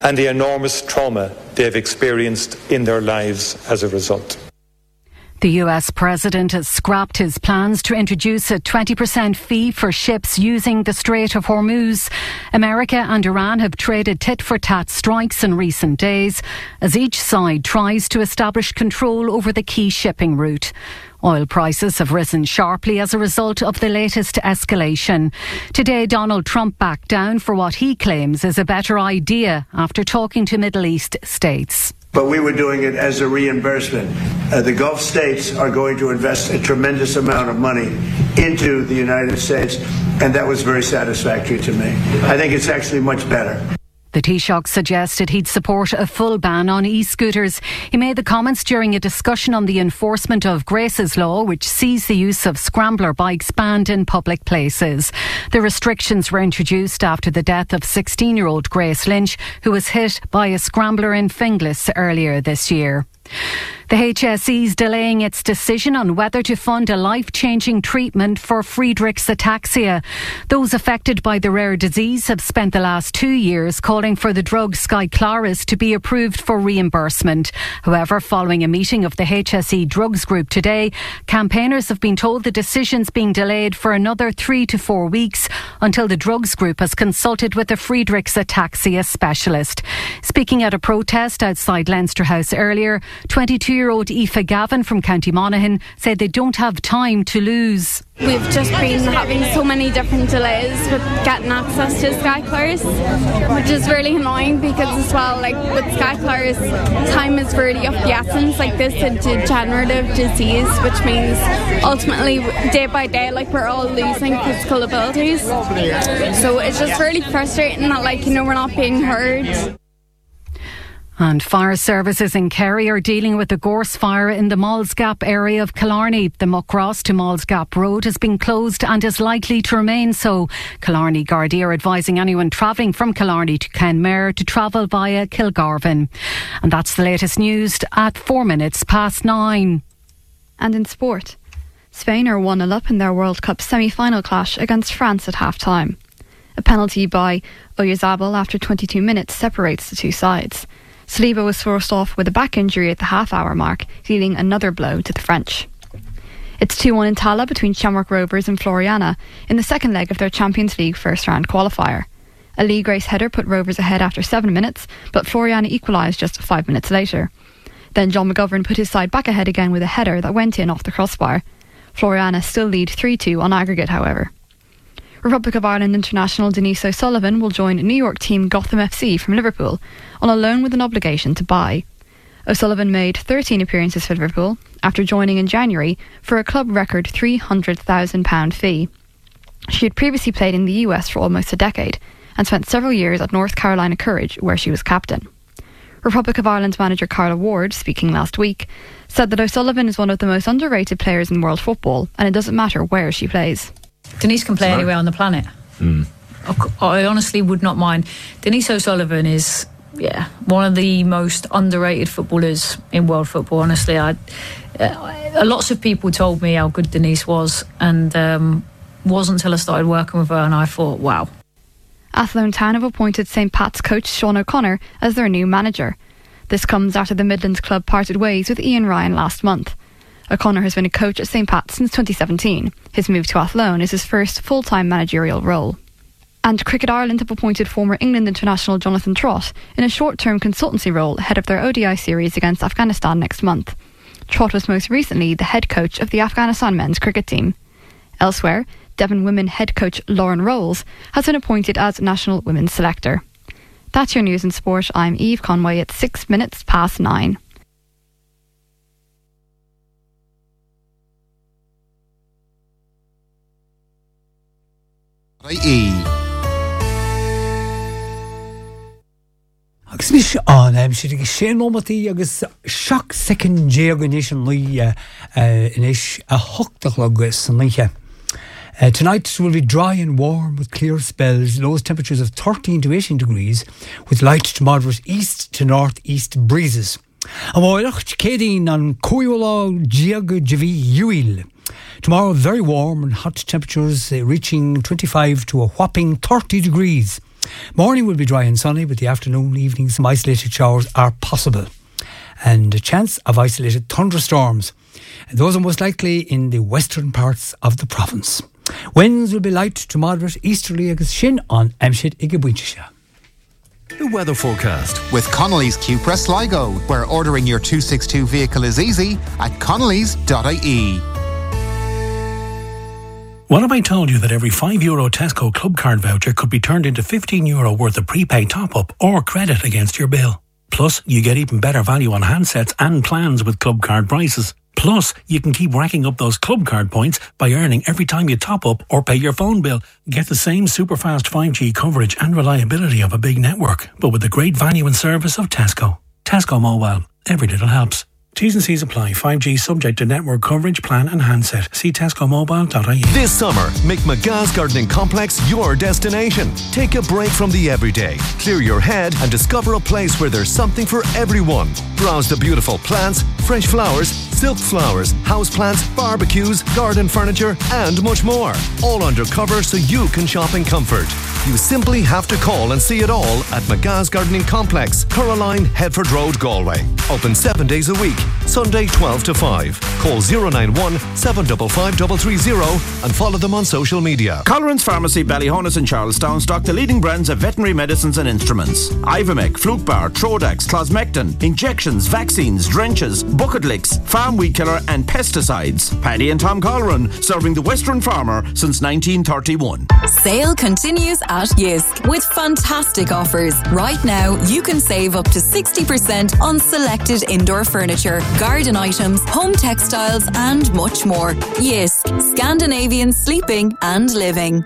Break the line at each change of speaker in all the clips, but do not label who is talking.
and the enormous trauma they've experienced in their lives as a result.
The US president has scrapped his plans to introduce a 20% fee for ships using the Strait of Hormuz. America and Iran have traded tit-for-tat strikes in recent days as each side tries to establish control over the key shipping route. Oil prices have risen sharply as a result of the latest escalation. Today, Donald Trump backed down for what he claims is a better idea after talking to Middle East states.
But we were doing it as a reimbursement. The Gulf states are going to invest a tremendous amount of money into the United States, and that was very satisfactory to me. I think it's actually much better.
The Taoiseach suggested he'd support a full ban on e-scooters. He made the comments during a discussion on the enforcement of Grace's law, which sees the use of scrambler bikes banned in public places. The restrictions were introduced after the death of 16-year-old Grace Lynch, who was hit by a scrambler in Finglas earlier this year. The HSE is delaying its decision on whether to fund a life-changing treatment for Friedreich's ataxia. Those affected by the rare disease have spent the last 2 years calling for the drug Skyclarys to be approved for reimbursement. However, following a meeting of the HSE Drugs Group today, campaigners have been told the decision's being delayed for another 3 to 4 weeks until the Drugs Group has consulted with a Friedreich's ataxia specialist. Speaking at a protest outside Leinster House earlier, 22-year-old Aoife Gavin from County Monaghan said they don't have time to lose.
We've just been having so many different delays with getting access to Skyclarys, which is really annoying because as well, like with Skyclarys, time is really of the essence. Like this is a degenerative disease, which means ultimately day by day, like we're all losing physical abilities. So it's just really frustrating that we're not being heard.
And fire services in Kerry are dealing with the gorse fire in the Malls Gap area of Killarney. The Muckross to Malls Gap road has been closed and is likely to remain so. Killarney Gardaí are advising anyone travelling from Killarney to Kenmare to travel via Kilgarvan. And that's the latest news at 9:04.
And in sport, Spain are 1-0 up in their World Cup semi-final clash against France at half-time. A penalty by Oyarzabal after 22 minutes separates the two sides. Saliba was forced off with a back injury at the half-hour mark, dealing another blow to the French. It's 2-1 in Tala between Shamrock Rovers and Floriana in the second leg of their Champions League first-round qualifier. A league race header put Rovers ahead after 7 minutes, but Floriana equalised just 5 minutes later. Then John McGovern put his side back ahead again with a header that went in off the crossbar. Floriana still lead 3-2 on aggregate, however. Republic of Ireland international Denise O'Sullivan will join New York team Gotham FC from Liverpool on a loan with an obligation to buy. O'Sullivan made 13 appearances for Liverpool after joining in January for a club record £300,000 fee. She had previously played in the US for almost a decade and spent several years at North Carolina Courage, where she was captain. Republic of Ireland manager Carla Ward, speaking last week, said that O'Sullivan is one of the most underrated players in world football and it doesn't matter where she plays.
Denise can play anywhere on the planet. I honestly would not mind. Denise O'Sullivan is, one of the most underrated footballers in world football. Honestly, lots of people told me how good Denise was, and wasn't until I started working with her and I thought, wow.
Athlone Town have appointed St Pat's coach Sean O'Connor as their new manager. This comes after the Midlands club parted ways with Ian Ryan last month. O'Connor has been a coach at St Pat's since 2017. His move to Athlone is his first full-time managerial role. And Cricket Ireland have appointed former England international Jonathan Trott in a short-term consultancy role ahead of their ODI series against Afghanistan next month. Trott was most recently the head coach of the Afghanistan men's cricket team. Elsewhere, Devon women head coach Lauren Rolls has been appointed as national women's selector. That's your news in sport. I'm Eve Conway at 9:06.
Agus mis an si sé nómatí agus seach second geognition inis a hochtach san leiche. Tonight will be dry and warm with clear spells, lowest temperatures of 13 to 18 degrees, with light to moderate east to northeast breezes. And bhailecht cédín an cúiúlá geog javí uil. Tomorrow, very warm and hot temperatures reaching 25 to a whopping 30 degrees. Morning will be dry and sunny, but the afternoon, evening, some isolated showers are possible. And a chance of isolated thunderstorms. And those are most likely in the western parts of the province. Winds will be light to moderate easterly agus shin on Amshit Igabuintisha.
The weather forecast with Connolly's Cupra Sligo, where ordering your 262 vehicle is easy at connolly's.ie.
What have I told you that every €5 Tesco Club Card voucher could be turned into €15 worth of prepaid top-up or credit against your bill? Plus, you get even better value on handsets and plans with Club Card prices. Plus, you can keep racking up those Club Card points by earning every time you top up or pay your phone bill. Get the same super fast 5G coverage and reliability of a big network, but with the great value and service of Tesco. Tesco Mobile. Every little helps. T's and C's apply. 5G subject to network coverage, plan and handset. See tescomobile.ie.
This summer, make McGa's Gardening Complex your destination. Take a break from the everyday, clear your head and discover a place where there's something for everyone. Browse the beautiful plants, fresh flowers, silk flowers, houseplants, barbecues, garden furniture and much more. All undercover so you can shop in comfort. You simply have to call and see it all at McGa's Gardening Complex, Caroline, Headford Road, Galway. Open 7 days a week, Sunday 12 to 5. Call 091 755 330 and follow them on social media.
Colleran's Pharmacy, Ballyhonus and Charlestown stock the leading brands of veterinary medicines and instruments. Ivomec, Flukebar, Trodax, Closmectin, injections, vaccines, drenches, bucket licks, farm weed killer and pesticides. Paddy and Tom Colleran, serving the Western farmer since 1931.
Sale continues at Yisk with fantastic offers. Right now, you can save up to 60% on selected indoor furniture, garden items, home textiles and much more. Yisk, Scandinavian sleeping and living.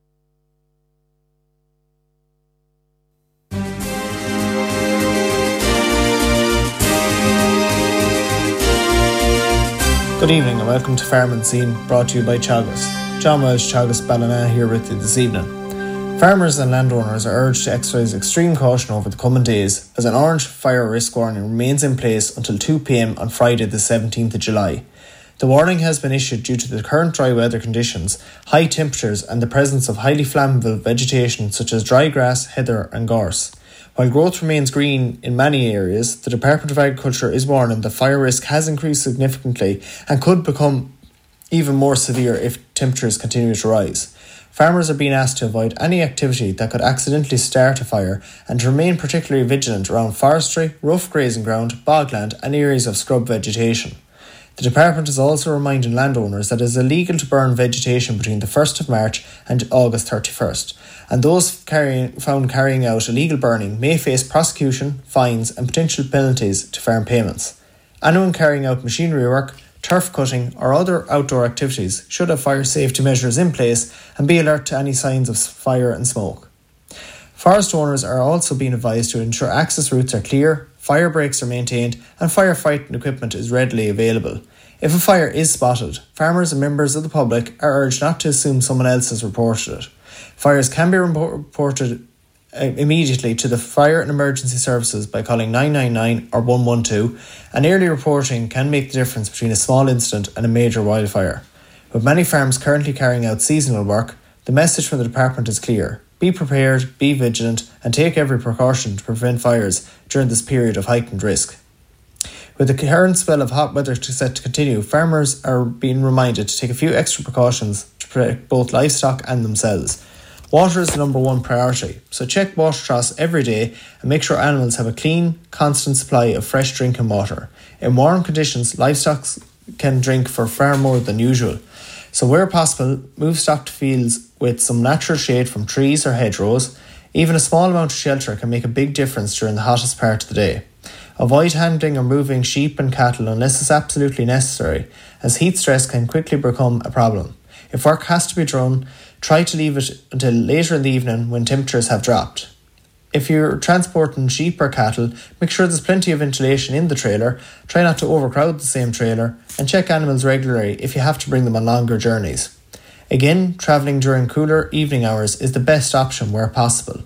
Good evening and welcome to Farm and Scene, brought to you by Teagasc. John Welsh, Teagasc Ballina here with you this evening. Farmers and landowners are urged to exercise extreme caution over the coming days as an orange fire risk warning remains in place until 2 p.m. on Friday the 17th of July. The warning has been issued due to the current dry weather conditions, high temperatures and the presence of highly flammable vegetation such as dry grass, heather and gorse. While growth remains green in many areas, the Department of Agriculture is warning that fire risk has increased significantly and could become even more severe if temperatures continue to rise. Farmers are being asked to avoid any activity that could accidentally start a fire and to remain particularly vigilant around forestry, rough grazing ground, bogland and areas of scrub vegetation. The department is also reminding landowners that it is illegal to burn vegetation between the 1st of March and August 31st, and those found carrying out illegal burning may face prosecution, fines and potential penalties to farm payments. Anyone carrying out machinery work, turf cutting or other outdoor activities should have fire safety measures in place and be alert to any signs of fire and smoke. Forest owners are also being advised to ensure access routes are clear, fire breaks are maintained and firefighting equipment is readily available. If a fire is spotted, farmers and members of the public are urged not to assume someone else has reported it. Fires can be reported immediately to the Fire and Emergency Services by calling 999 or 112, and early reporting can make the difference between a small incident and a major wildfire. With many farms currently carrying out seasonal work, the message from the department is clear. Be prepared, be vigilant and take every precaution to prevent fires during this period of heightened risk. With the current spell of hot weather set to continue, farmers are being reminded to take a few extra precautions to protect both livestock and themselves. Water is the number one priority, so check water troughs every day and make sure animals have a clean, constant supply of fresh drinking water. In warm conditions, livestock can drink for far more than usual. So where possible, move stock to fields with some natural shade from trees or hedgerows. Even a small amount of shelter can make a big difference during the hottest part of the day. Avoid handling or moving sheep and cattle unless it's absolutely necessary, as heat stress can quickly become a problem. If work has to be done, try to leave it until later in the evening when temperatures have dropped. If you're transporting sheep or cattle, make sure there's plenty of ventilation in the trailer, try not to overcrowd the same trailer, and check animals regularly if you have to bring them on longer journeys. Again, travelling during cooler evening hours is the best option where possible.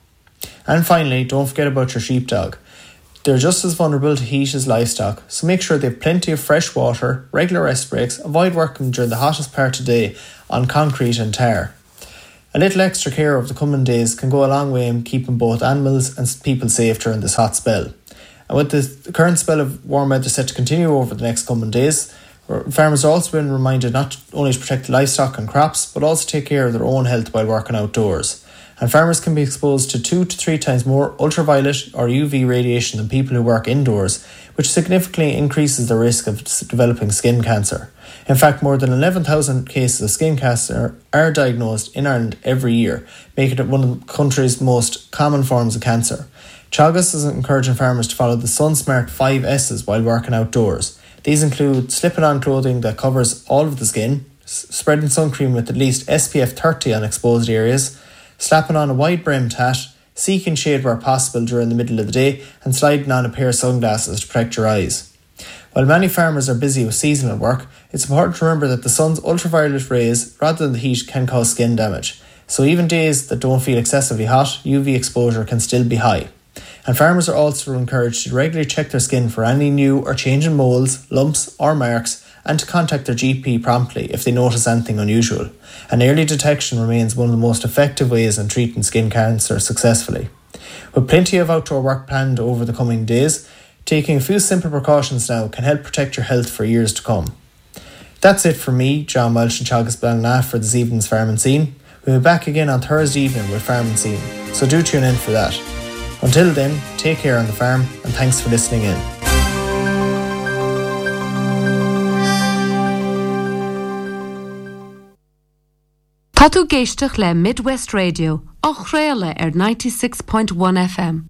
And finally, don't forget about your sheepdog. They're just as vulnerable to heat as livestock, so make sure they have plenty of fresh water, regular rest breaks, avoid working during the hottest part of the day on concrete and tar. A little extra care over the coming days can go a long way in keeping both animals and people safe during this hot spell. And with the current spell of warm weather set to continue over the next coming days, farmers are also been reminded not only to protect the livestock and crops, but also take care of their own health while working outdoors. And farmers can be exposed to 2 to 3 times more ultraviolet or UV radiation than people who work indoors, which significantly increases the risk of developing skin cancer. In fact, more than 11,000 cases of skin cancer are diagnosed in Ireland every year, making it one of the country's most common forms of cancer. Teagasc is encouraging farmers to follow the SunSmart 5 S's while working outdoors. These include slipping on clothing that covers all of the skin, spreading sun cream with at least SPF 30 on exposed areas, slapping on a wide-brimmed hat, seeking shade where possible during the middle of the day, and sliding on a pair of sunglasses to protect your eyes. While many farmers are busy with seasonal work, it's important to remember that the sun's ultraviolet rays, rather than the heat, can cause skin damage. So even days that don't feel excessively hot, UV exposure can still be high. And farmers are also encouraged to regularly check their skin for any new or changing moles, lumps or marks, and to contact their GP promptly if they notice anything unusual. And early detection remains one of the most effective ways in treating skin cancer successfully. With plenty of outdoor work planned over the coming days, taking a few simple precautions now can help protect your health for years to come. That's it from me, John Welsh and Teagasc Ballina for this evening's Farm and Scene. We'll be back again on Thursday evening with Farm and Scene, so do tune in for that. Until then, take care on the farm and thanks for listening in.
Tá tú géisteach le Midwest Radio, á chréile ar 96.1 FM.